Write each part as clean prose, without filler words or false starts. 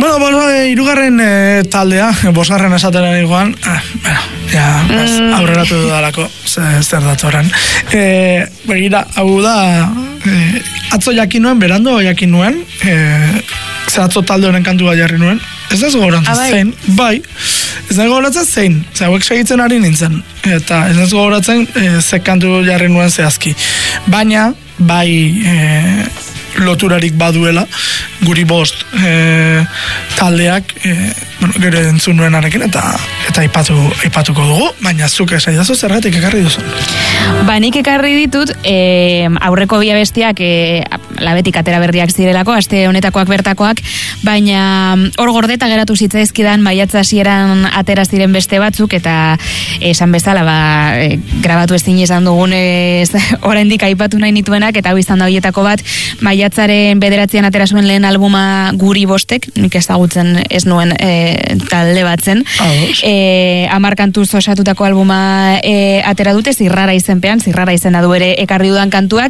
Bueno, hirugarren taldea, bosgarren esaten ari goan, aurreratu dudalako, zer datoran. Begira, hau da, atzo jakin nuen, berando jakin nuen, atzo talde honen kantua jarri nuen, ez da gogoratzen zein, bai, ez da gogoratzen zein, hauek segitzen ari nintzen, eta ez da gogoratzen ze kantu jarri nuen zehazki. Baina, bai, loturarik baduela, guri bost taldeak gero entzun nuenarekin eta aipatuko dugu, baina zuk esaidazu zergatik ekarri duzu. Nik ekarri ditut aurreko bi abestiak labetik atera berriak zirelako, aste honetakoak bertakoak, baina hor gordeta geratu zitzaizkidan maiatza hasieran atera ziren beste batzuk eta esan bezala grabatu ezin izan dugunez oraindik aipatu nahi nituenak eta hau izan da horietako bat, maiatzaren 9an atera zuen lehen albuma Guri Bostek, nik ezagutzen ez nuen talde batzen. 10 kantuz osatutako albuma atera dute, Zirrara izenpean, Zirrara izena du ere ekarri dudan kantuak,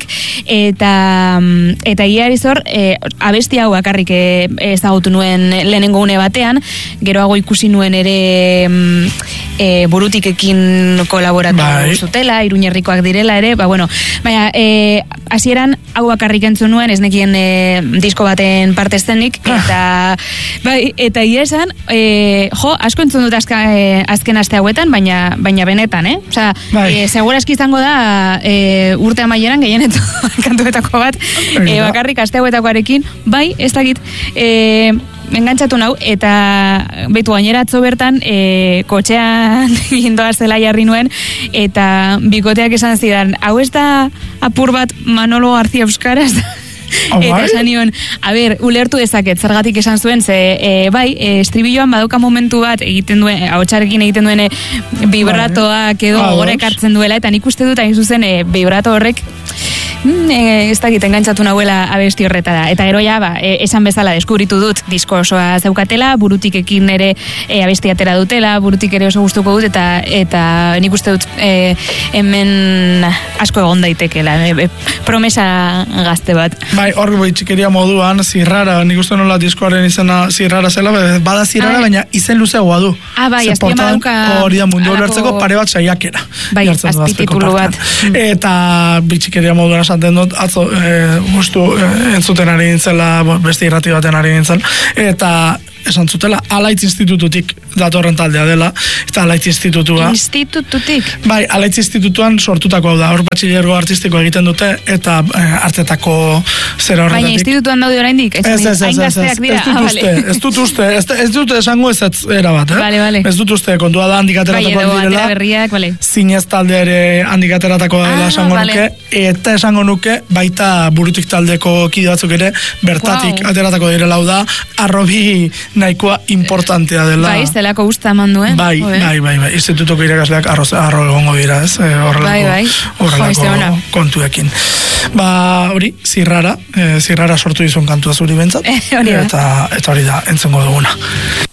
eta ia erizor, abesti hau bakarrik ezagutu nuen lehenengo une batean, geroago ikusi nuen ere Burutikekin kolaboratu zutela, Iruñerrikoak direla ere, baina hasieran hau bakarrik entzun nuen, ez nekien disko baten parte zenik, eta ia esan, asko entzun dut azken aste hauetan, baina benetan, Osea, segurazki izango da urte amaieran gehienetu kantuetako bat, bakarrik aste hauetakoarekin, bai, ez dakit, engantzatu nau, eta betu gainera atzo bertan kotxean gindoa zela jarri nuen, eta bikoteak esan zidan, hau ez da apur bat Manolo García Euskaraz, eta esan nion, ulertu dezaket, zergatik esan zuen, estribilloan badoka momentu bat egiten duen, ahotsarekin egiten duen vibratoak edo gogorek hartzen duela, eta nik uste dut hain zuzen vibrato horrek ez dakit engantzatu nahuela abesti horretara. Eta gero esan bezala deskubritu dut disko osoa zeukatela, Burutikekin ere abesti atera dutela, Burutik ere oso gustuko dut, eta nik uste dut hemen asko egon daitekela, promesa gazte bat. Bai, hor txikeria moduan, Zirrara, nik uste nola diskoaren izena Zirrara zela, bada Zirrara, baina izen luzeagoa du. Bai, azpien baduka hori da mundu ulertzeko pare bat saiakera. Bai, azpititulu bat. Eta bitxikeria moduan esaten dut, atzo gustu entzuten ari nintzela, beste irrati baten ari nintzen, eta esan zutela, Alaitz Institututik datorren taldea dela, eta Alaitz Institutua. Institututik? Bai, Alaitz Institutuan sortutako hau da, hor batxilergo artistiko egiten dute, eta artetako zera horretatik. Baina institutuan daude oraindik? Ez dut uste, ez dut esango ez erabat, Ez dut uste, kontua da handik ateratako direla, zinez talde ere handik ateratako dela esango nuke, eta esango nuke, baita Burutik taldeko kide batzuk ere, bertatik ateratako direla hau da, arrobi nahikoa importantea dela. Bai, zelako usta eman duen. Bai. Institutoko irakasleak arro egongo dira, ez? Horrelako kontuekin. Hori, Zirrara sortu izun kantua zuri bentsat. Eta hori da, entzongo duguna.